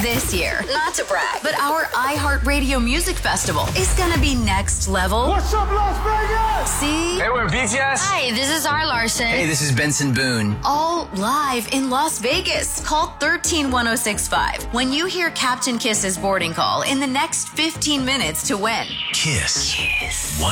This year, not to brag, but our iHeartRadio Music Festival is gonna be next level. What's up, Las Vegas? See? Hey, we're BTS. Hi, this is R. Larson. Hey, this is Benson Boone. All live in Las Vegas. Call 131065 when you hear Captain Kiss's boarding call in the next 15 minutes to win. Kiss.